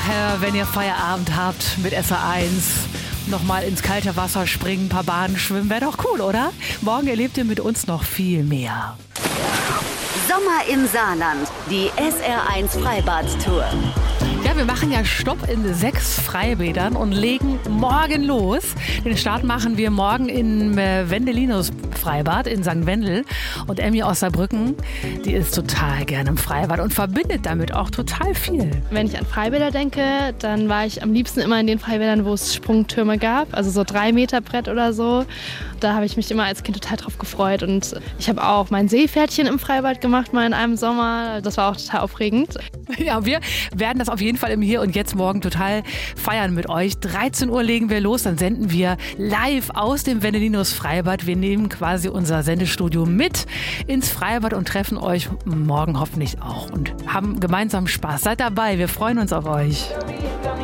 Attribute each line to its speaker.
Speaker 1: nachher, wenn ihr Feierabend habt mit SR1, nochmal ins kalte Wasser springen, ein paar Bahnen schwimmen, wäre doch cool, oder? Morgen erlebt ihr mit uns noch viel mehr.
Speaker 2: Sommer im Saarland, die SR1 Freibad-Tour.
Speaker 1: Ja, wir machen ja Stopp in 6 Freibädern und legen morgen los. Den Start machen wir morgen im Wendelinus Freibad in St. Wendel. Und Emmy aus Saarbrücken, die ist total gerne im Freibad und verbindet damit auch total viel.
Speaker 3: Wenn ich an Freibäder denke, dann war ich am liebsten immer in den Freibädern, wo es Sprungtürme gab, also so 3 Meter Brett oder so. Da habe ich mich immer als Kind total drauf gefreut und ich habe auch mein Seepferdchen im Freibad gemacht, mal in einem Sommer. Das war auch total aufregend.
Speaker 1: Ja, wir werden das auf jeden Fall im Hier und Jetzt morgen total feiern mit euch. 13 Uhr legen wir los, dann senden wir live aus dem Wendelinus Freibad. Wir nehmen quasi unser Sendestudio mit ins Freibad und treffen euch morgen hoffentlich auch und haben gemeinsam Spaß. Seid dabei, wir freuen uns auf euch.